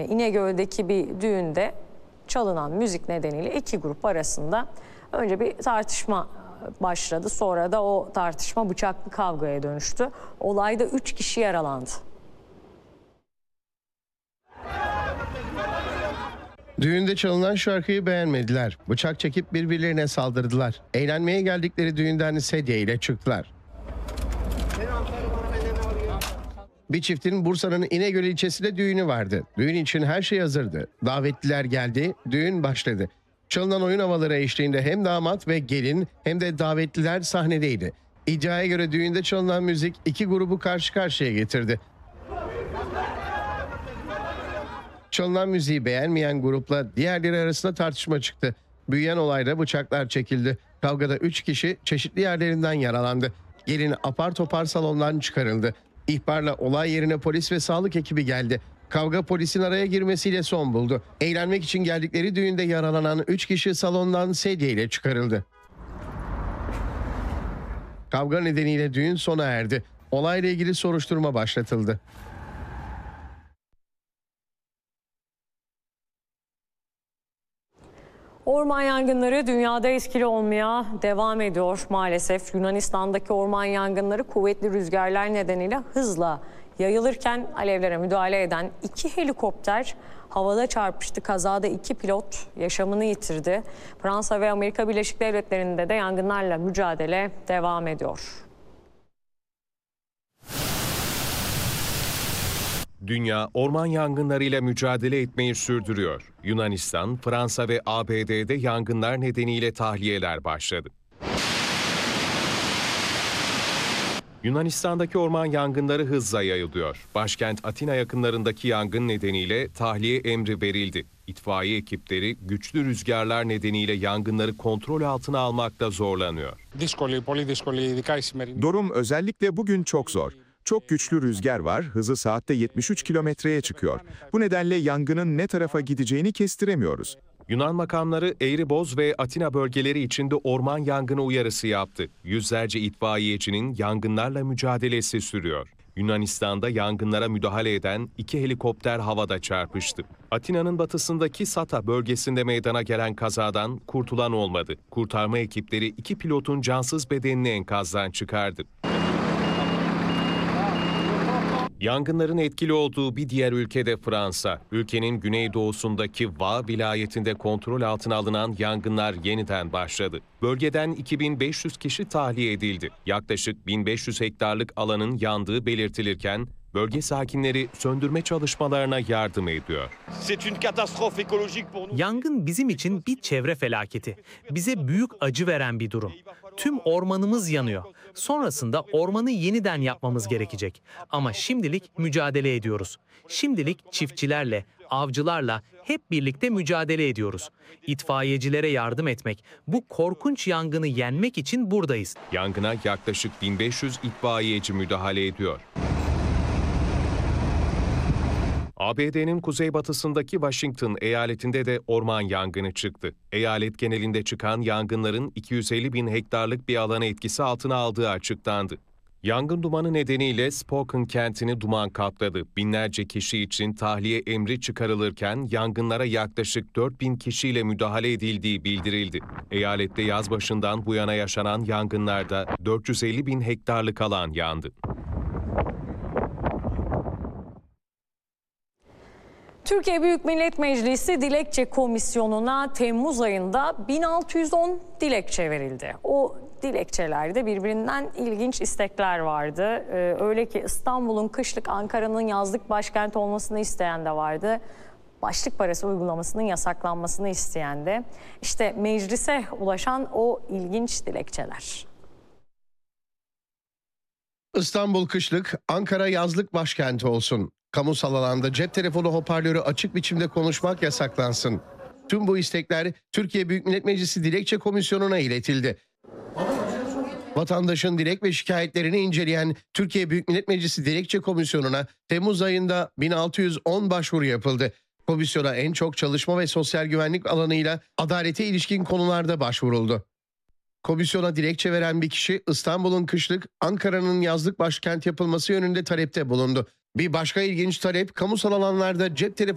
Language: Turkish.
İnegöl'deki bir düğünde çalınan müzik nedeniyle iki grup arasında önce bir tartışma başladı. Sonra da o tartışma bıçaklı kavgaya dönüştü. Olayda 3 kişi yaralandı. Düğünde çalınan şarkıyı beğenmediler. Bıçak çekip birbirlerine saldırdılar. Eğlenmeye geldikleri düğünden sedye ile çıktılar. Bir çiftin Bursa'nın İnegöl ilçesinde düğünü vardı. Düğün için her şey hazırdı. Davetliler geldi, düğün başladı. Çalınan oyun havaları eşliğinde hem damat ve gelin hem de davetliler sahnedeydi. İddiaya göre düğünde çalınan müzik iki grubu karşı karşıya getirdi. Çalınan müziği beğenmeyen grupla diğerleri arasında tartışma çıktı. Büyüyen olayda bıçaklar çekildi. Kavgada 3 kişi çeşitli yerlerinden yaralandı. Gelin apar topar salondan çıkarıldı. İhbarla olay yerine polis ve sağlık ekibi geldi. Kavga polisin araya girmesiyle son buldu. Eğlenmek için geldikleri düğünde yaralanan 3 kişi salondan sedyeyle çıkarıldı. Kavga nedeniyle düğün sona erdi. Olayla ilgili soruşturma başlatıldı. Orman yangınları dünyada etkili olmaya devam ediyor maalesef. Yunanistan'daki orman yangınları kuvvetli rüzgarlar nedeniyle hızla yayılırken alevlere müdahale eden 2 helikopter havada çarpıştı. Kazada 2 pilot yaşamını yitirdi. Fransa ve Amerika Birleşik Devletleri'nde de yangınlarla mücadele devam ediyor. Dünya orman yangınlarıyla mücadele etmeyi sürdürüyor. Yunanistan, Fransa ve ABD'de yangınlar nedeniyle tahliyeler başladı. Yunanistan'daki orman yangınları hızla yayılıyor. Başkent Atina yakınlarındaki yangın nedeniyle tahliye emri verildi. İtfaiye ekipleri güçlü rüzgarlar nedeniyle yangınları kontrol altına almakta zorlanıyor. Durum özellikle bugün çok zor. Çok güçlü rüzgar var, hızı saatte 73 kilometreye çıkıyor. Bu nedenle yangının ne tarafa gideceğini kestiremiyoruz. Yunan makamları Eğriboz ve Atina bölgeleri içinde orman yangını uyarısı yaptı. Yüzlerce itfaiyecinin yangınlarla mücadelesi sürüyor. Yunanistan'da yangınlara müdahale eden 2 helikopter havada çarpıştı. Atina'nın batısındaki Sata bölgesinde meydana gelen kazadan kurtulan olmadı. Kurtarma ekipleri 2 pilotun cansız bedenini enkazdan çıkardı. Yangınların etkili olduğu bir diğer ülkede Fransa. Ülkenin güneydoğusundaki Var vilayetinde kontrol altına alınan yangınlar yeniden başladı. Bölgeden 2500 kişi tahliye edildi. Yaklaşık 1500 hektarlık alanın yandığı belirtilirken bölge sakinleri söndürme çalışmalarına yardım ediyor. Yangın bizim için bir çevre felaketi. Bize büyük acı veren bir durum. Tüm ormanımız yanıyor. Sonrasında ormanı yeniden yapmamız gerekecek. Ama şimdilik mücadele ediyoruz. Şimdilik çiftçilerle, avcılarla hep birlikte mücadele ediyoruz. İtfaiyecilere yardım etmek, bu korkunç yangını yenmek için buradayız. Yangına yaklaşık 1500 itfaiyeci müdahale ediyor. ABD'nin kuzeybatısındaki Washington eyaletinde de orman yangını çıktı. Eyalet genelinde çıkan yangınların 250 bin hektarlık bir alanı etkisi altına aldığı açıklandı. Yangın dumanı nedeniyle Spokane kentini duman kapladı. Binlerce kişi için tahliye emri çıkarılırken yangınlara yaklaşık 4000 kişiyle müdahale edildiği bildirildi. Eyalette yaz başından bu yana yaşanan yangınlarda 450 bin hektarlık alan yandı. Türkiye Büyük Millet Meclisi Dilekçe Komisyonu'na Temmuz ayında 1610 dilekçe verildi. O dilekçelerde birbirinden ilginç istekler vardı. Öyle ki İstanbul'un kışlık, Ankara'nın yazlık başkent olmasını isteyen de vardı. Başlık parası uygulamasının yasaklanmasını isteyen de. İşte meclise ulaşan o ilginç dilekçeler. İstanbul kışlık, Ankara yazlık başkenti olsun. Kamusal alanda cep telefonu hoparlörü açık biçimde konuşmak yasaklansın. Tüm bu istekler Türkiye Büyük Millet Meclisi Dilekçe Komisyonu'na iletildi. Vatandaşın dilek ve şikayetlerini inceleyen Türkiye Büyük Millet Meclisi Dilekçe Komisyonu'na Temmuz ayında 1610 başvuru yapıldı. Komisyona en çok çalışma ve sosyal güvenlik alanıyla adalete ilişkin konularda başvuruldu. Komisyona dilekçe veren bir kişi İstanbul'un kışlık, Ankara'nın yazlık başkent yapılması yönünde talepte bulundu. Bir başka ilginç talep kamusal alanlarda cep telefonu